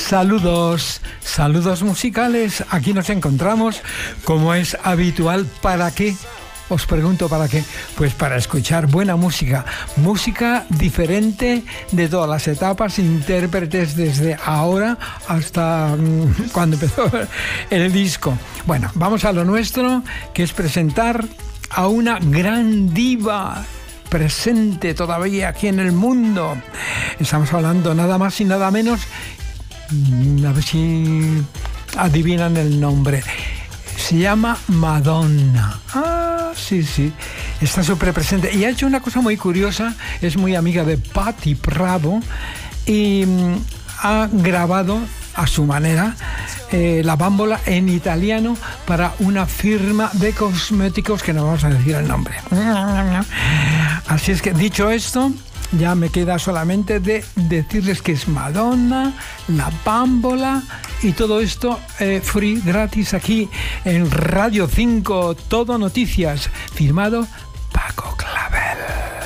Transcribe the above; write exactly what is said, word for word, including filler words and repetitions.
Saludos, saludos musicales. Aquí nos encontramos, como es habitual. ¿Para qué? Os pregunto, ¿para qué? Pues para escuchar buena música, música diferente de todas las etapas, intérpretes desde ahora hasta mmm, cuando empezó el disco. Bueno, vamos a lo nuestro, que es presentar a una gran diva presente todavía aquí en el mundo. Estamos hablando nada más y nada menos, a ver si adivinan el nombre. Se llama Madonna. Ah, sí, sí. Está súper presente. Y ha hecho una cosa muy curiosa. Es muy amiga de Patti Bravo. Y mm, ha grabado a su manera eh, La Bambola en italiano para una firma de cosméticos que no vamos a decir el nombre. Así es que, dicho esto, ya me queda solamente de decirles que es Madonna, La Bambola y todo esto eh, free, gratis aquí en Radio cinco, Todo Noticias, firmado Paco Claro.